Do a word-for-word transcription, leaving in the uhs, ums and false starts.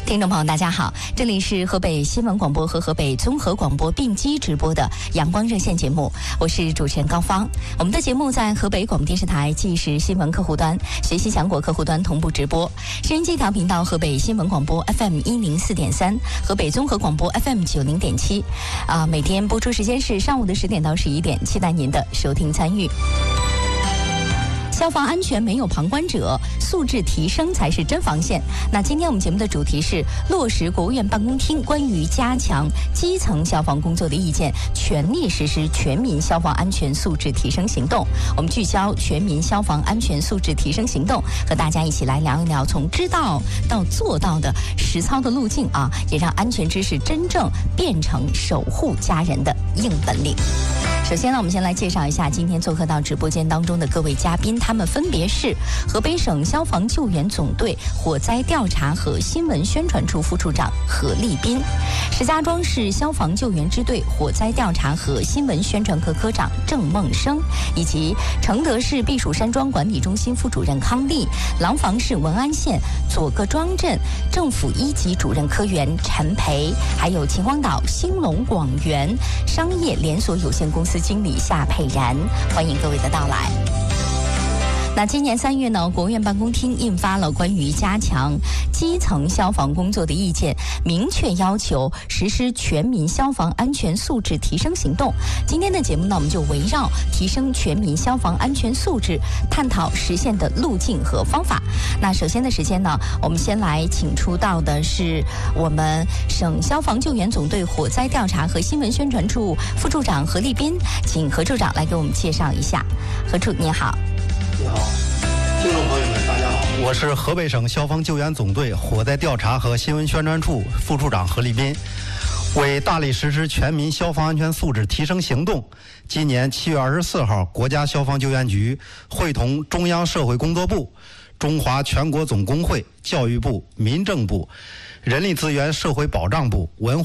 听众朋友大家好，这里是河北新闻广播和河北综合广播并机直播的阳光热线节目，我是主持人高芳。我们的节目在河北广播电视台即时新闻客户端、学习强国客户端同步直播，收音机调频道河北新闻广播 F M 一零四点三，河北综合广播 F M 九零点七。啊，每天播出时间是上午的十点到十一点，期待您的收听参与。消防安全没有旁观者，素质提升才是真防线。那今天我们节目的主题是落实国务院办公厅关于加强基层消防工作的意见，全力实施全民消防安全素质提升行动。我们聚焦全民消防安全素质提升行动，和大家一起来聊一聊从知道到做到的实操的路径啊，也让安全知识真正变成守护家人的硬本领。首先呢，我们先来介绍一下今天做客到直播间当中的各位嘉宾，他们分别是河北省消防救援总队火灾调查和新闻宣传处副处长何立斌，石家庄市消防救援支队火灾调查和新闻宣传科科长郑梦生，以及承德市避暑山庄管理中心副主任康丽，廊坊市文安县左各庄镇政府一级主任科员陈培，还有秦皇岛兴隆广源商业连锁有限公司经理夏佩然，欢迎各位的到来。那今年三月呢，国务院办公厅印发了关于加强基层消防工作的意见，明确要求实施全民消防安全素质提升行动。今天的节目呢，我们就围绕提升全民消防安全素质，探讨实现的路径和方法。那首先的时间呢，我们先来请出到的是我们省消防救援总队火灾调查和新闻宣传处副处长何立斌，请何处长来给我们介绍一下。何处你好。 你好，听众朋友们，大家好，我是河北省消防救援总队火灾调查和新闻宣传处副处长何立斌。为大力实施全民消防安全素质提升行动，今年七月二十四号，国家消防救援局会同中央社会工作部、中华全国总工会、教育部、民政部、人力资源社会保障部、文化